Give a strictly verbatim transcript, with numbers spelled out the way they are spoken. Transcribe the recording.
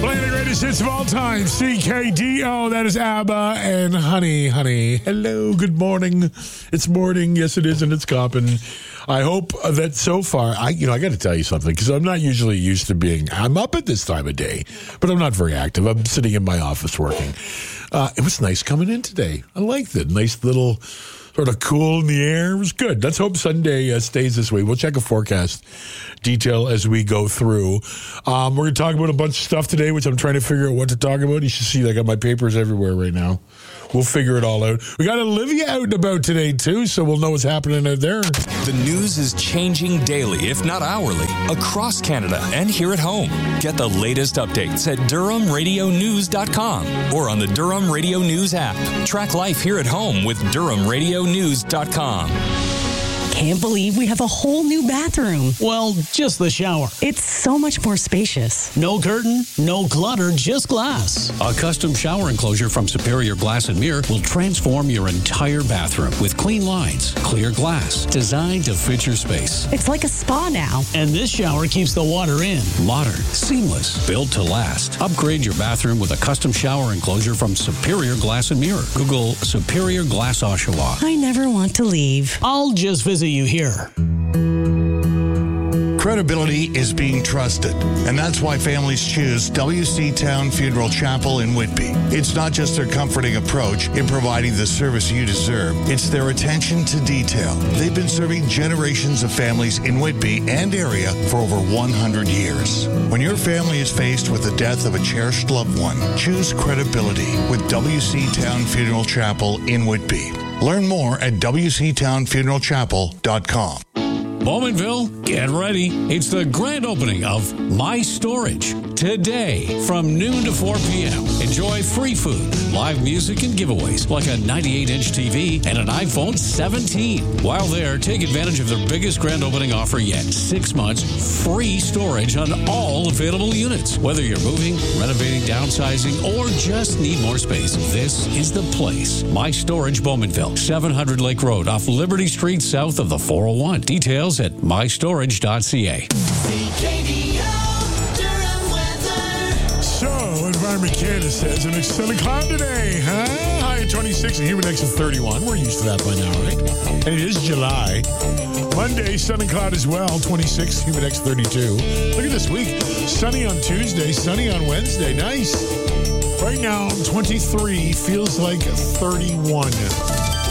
Playing the greatest hits of all time. C K D O, that is ABBA and Honey, Honey. Hello, good morning. It's morning. Yes, it is, and it's copping. I hope that so far, I you know, I got to tell you something, because I'm not usually used to being, I'm up at this time of day, but I'm not very active. I'm sitting in my office working. Uh, it was nice coming in today. I liked it. Nice little sort of cool in the air. It was good. Let's hope Sunday uh, stays this way. We'll check a forecast detail as we go through. Um, we're going to talk about a bunch of stuff today, which I'm trying to figure out what to talk about. You should see I got my papers everywhere right now. We'll figure it all out. We got Olivia out and about today, too, so we'll know what's happening out there. The news is changing daily, if not hourly, across Canada and here at home. Get the latest updates at Durham Radio News dot com or on the Durham Radio News app. Track life here at home with Durham Radio News dot com. Can't believe we have a whole new bathroom. Well, just the shower. It's so much more spacious. No curtain, no clutter, just glass. A custom shower enclosure from Superior Glass and Mirror will transform your entire bathroom with clean lines, clear glass, designed to fit your space. It's like a spa now. And this shower keeps the water in. Modern, seamless, built to last. Upgrade your bathroom with a custom shower enclosure from Superior Glass and Mirror. Google Superior Glass Oshawa. I never want to leave. I'll just visit you here. Credibility is being trusted, and that's why families choose W C Town Funeral Chapel in Whitby. It's not just their comforting approach in providing the service you deserve, it's their attention to detail. They've been serving generations of families in Whitby and area for over one hundred years. When your family is faced with the death of a cherished loved one, choose credibility with W C Town Funeral Chapel in Whitby. Learn more at W C town funeral chapel dot com. Bowmanville, get ready. It's the grand opening of My Storage. Today, from noon to four p.m., enjoy free food, live music, and giveaways like a ninety-eight inch T V and an iPhone seventeen. While there, take advantage of their biggest grand opening offer yet. Six months free storage on all available units. Whether you're moving, renovating, downsizing, or just need more space, this is the place. My Storage Bowmanville, seven hundred Lake Road off Liberty Street south of the four oh one. Details at my storage dot c a. So, Environment Canada says an extended cloud today, huh? High at twenty-six and humid index of thirty-one. We're used to that by now, right? And it is July. Monday, sun and cloud as well, twenty-six, humid index thirty-two. Look at this week. Sunny on Tuesday, sunny on Wednesday. Nice. Right now, twenty-three feels like thirty-one.